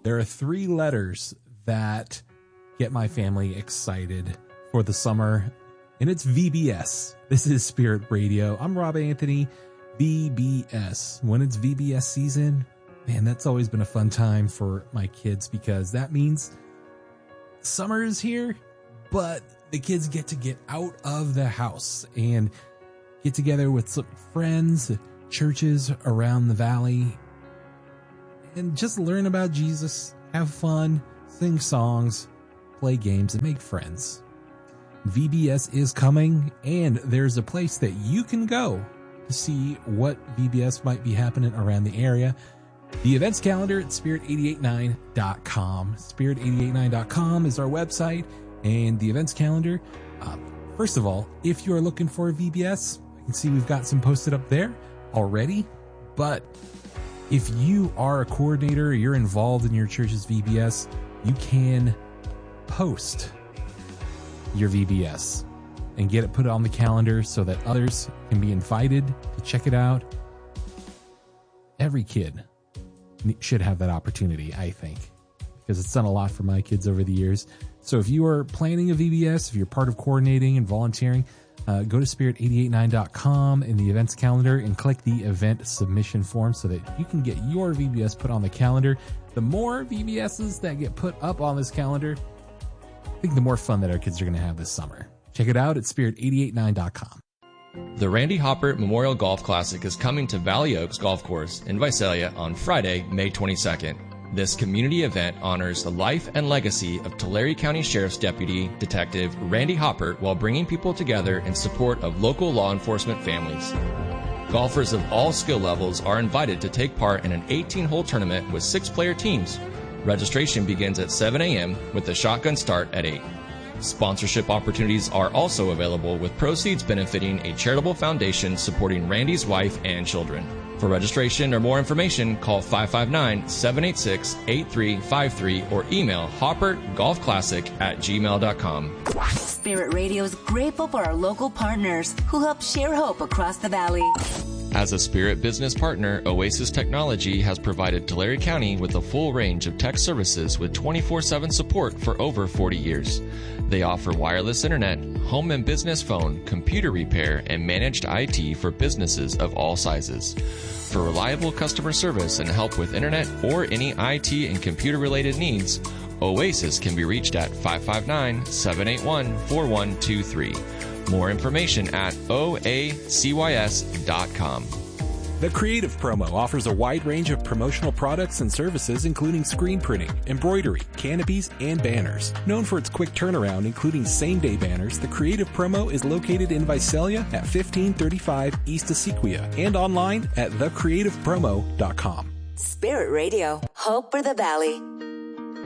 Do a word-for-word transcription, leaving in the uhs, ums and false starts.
There are three letters that get my family excited for the summer, and it's V B S. This is Spirit Radio. I'm Rob Anthony. V B S. When it's V B S season, man, that's always been a fun time for my kids because that means summer is here, but the kids get to get out of the house and get together with some friends, churches around the valley, and just learn about Jesus, have fun, sing songs, play games, and make friends. V B S is coming, and there's a place that you can go to see what V B S might be happening around the area. The events calendar at spirit eight eight nine dot com. spirit eight eight nine dot com is our website, and the events calendar. Um, first of all, if you're looking for a V B S, I can see we've got some posted up there already, but if you are a coordinator or you're involved in your church's V B S, you can post your V B S and get it put on the calendar so that others can be invited to check it out. Every kid should have that opportunity, I think, because it's done a lot for my kids over the years. So if you are planning a V B S, if you're part of coordinating and volunteering, uh, go to spirit eight eight nine dot com in the events calendar and click the event submission form so that you can get your V B S put on the calendar. The more V B S's that get put up on this calendar, I think the more fun that our kids are going to have this summer. Check it out at spirit eight eight nine dot com. The Randy Hopper Memorial Golf Classic is coming to Valley Oaks Golf Course in Visalia on Friday, May twenty-second. This community event honors the life and legacy of Tulare County Sheriff's Deputy Detective Randy Hopper while bringing people together in support of local law enforcement families. Golfers of all skill levels are invited to take part in an eighteen-hole tournament with six-player teams. Registration begins at seven a.m. with the shotgun start at eight. Sponsorship opportunities are also available with proceeds benefiting a charitable foundation supporting Randy's wife and children. For registration or more information, call five five nine, seven eight six, eight three five three or email hopper golf classic at gmail dot com. Spirit Radio is grateful for our local partners who help share hope across the valley. As a Spirit business partner, Oasis Technology has provided Tulare County with a full range of tech services with twenty-four seven support for over forty years. They offer wireless internet, home and business phone, computer repair, and managed I T for businesses of all sizes. For reliable customer service and help with internet or any I T and computer-related needs, Oasis can be reached at five five nine, seven eight one, four one two three. More information at O A C Y S dot com. The Creative Promo offers a wide range of promotional products and services, including screen printing, embroidery, canopies, and banners. Known for its quick turnaround, including same-day banners, the Creative Promo is located in Visalia at fifteen thirty-five East Asequia and online at the creative promo dot com. Spirit Radio, hope for the valley.